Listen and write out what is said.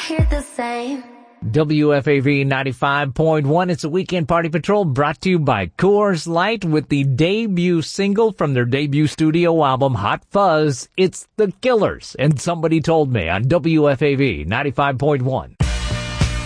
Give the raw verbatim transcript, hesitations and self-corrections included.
hear the same. W F A V ninety-five point one. It's a Weekend Party Patrol brought to you by Coors Light with the debut single from their debut studio album, Hot Fuzz. It's The Killers, and Somebody Told Me on W F A V ninety-five point one.